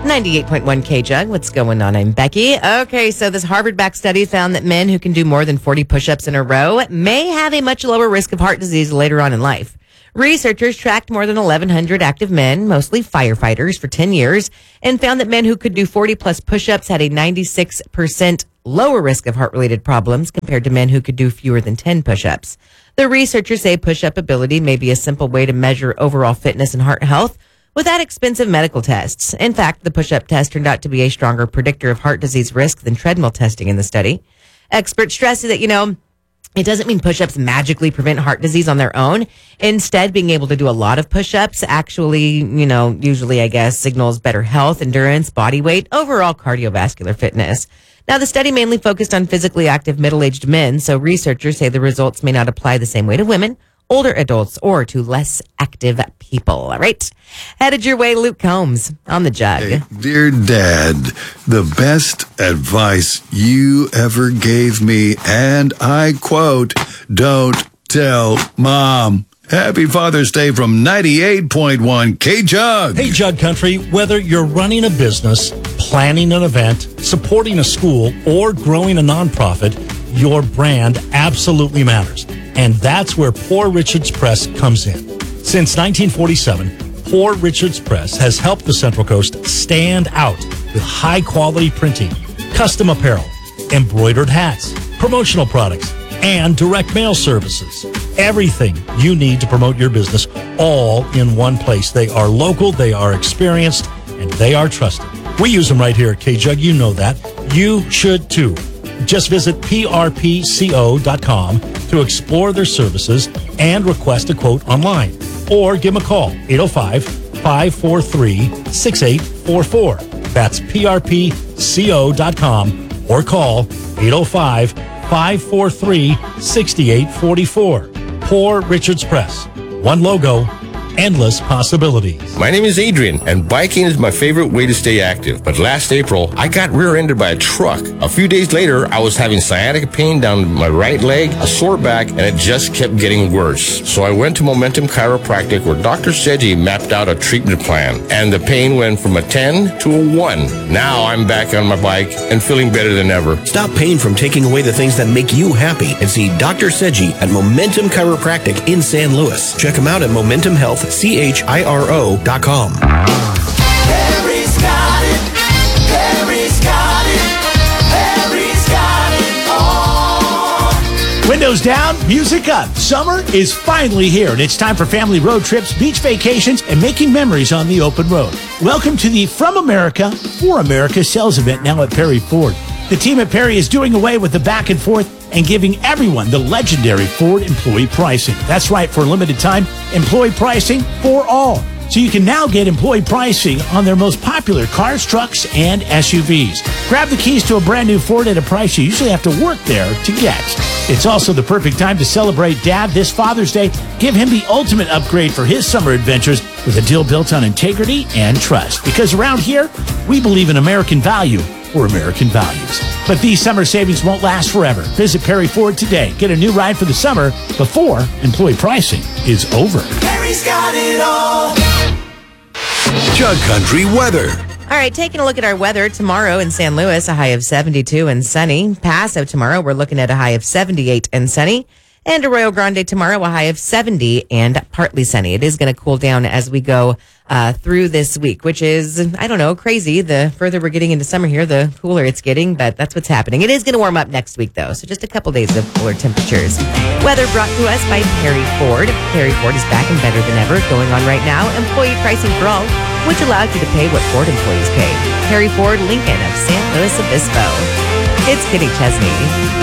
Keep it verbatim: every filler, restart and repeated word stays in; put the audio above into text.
ninety-eight point one K-Jug. What's going on? I'm Becky. Okay, so this Harvard-backed study found that men who can do more than forty push-ups in a row may have a much lower risk of heart disease later on in life. Researchers tracked more than eleven hundred active men, mostly firefighters, for ten years, and found that men who could do forty-plus push-ups had a ninety-six percent lower risk of heart-related problems compared to men who could do fewer than ten push-ups. The researchers say push-up ability may be a simple way to measure overall fitness and heart health without expensive medical tests. In fact, the push-up test turned out to be a stronger predictor of heart disease risk than treadmill testing in the study. Experts stress that, you know, it doesn't mean push-ups magically prevent heart disease on their own. Instead, being able to do a lot of push-ups actually, you know, usually, I guess, signals better health, endurance, body weight, overall cardiovascular fitness. Now, the study mainly focused on physically active middle-aged men, so researchers say the results may not apply the same way to women, older adults, or to less active people. All right. Headed your way, Luke Combs on the Jug. Hey, dear Dad, the best advice you ever gave me, and I quote, don't tell Mom. Happy Father's Day from ninety-eight point one K-Jug. Hey, Jug Country, whether you're running a business, planning an event, supporting a school, or growing a nonprofit, your brand absolutely matters. And that's where Poor Richard's Press comes in. Since nineteen forty-seven, Poor Richard's Press has helped the Central Coast stand out with high-quality printing, custom apparel, embroidered hats, promotional products, and direct mail services. Everything you need to promote your business, all in one place. They are local, they are experienced, and they are trusted. We use them right here at K-Jug. You know that. You should, too. Just visit P R P co dot com to explore their services and request a quote online. Or give them a call, eight oh five, five four three, six eight four four. That's P R P co dot com or call eight oh five, five four three, six eight four four. Poor Richard's Press. One logo, endless possibilities. My name is Adrian, and biking is my favorite way to stay active. But last April, I got rear-ended by a truck. A few days later, I was having sciatica pain down my right leg, a sore back, and it just kept getting worse. So I went to Momentum Chiropractic, where Doctor Seji mapped out a treatment plan, and the pain went from a ten to a one. Now I'm back on my bike and feeling better than ever. Stop pain from taking away the things that make you happy and see Doctor Seji at Momentum Chiropractic in San Luis. Check him out at Momentum Health C H I R O dot com. Harry's got it. Harry's got it. Harry's got it all. Windows down, music up. Summer is finally here, and it's time for family road trips, beach vacations, and making memories on the open road. Welcome to the From America for America sales event now at Perry Ford. The team at Perry is doing away with the back and forth and giving everyone the legendary Ford employee pricing. That's right, for a limited time, employee pricing for all. So you can now get employee pricing on their most popular cars, trucks, and S U Vs. Grab the keys to a brand new Ford at a price you usually have to work there to get. It's also the perfect time to celebrate Dad this Father's Day. Give him the ultimate upgrade for his summer adventures with a deal built on integrity and trust. Because around here, we believe in American value or American values. But these summer savings won't last forever. Visit Perry Ford today. Get a new ride for the summer before employee pricing is over. Harry's got it all. Jug Country weather. All right, taking a look at our weather tomorrow in San Luis, a high of seventy-two and sunny. Paso tomorrow, we're looking at a high of seventy-eight and sunny. And Arroyo Grande tomorrow, a high of seventy and partly sunny. It is going to cool down as we go uh, through this week, which is, I don't know, crazy. The further we're getting into summer here, the cooler it's getting, but that's what's happening. It is going to warm up next week, though, so just a couple days of cooler temperatures. Weather brought to us by Perry Ford. Perry Ford is back and better than ever. Going on right now, employee pricing for all, which allows you to pay what Ford employees pay. Perry Ford, Lincoln of San Luis Obispo. It's Kenny Chesney.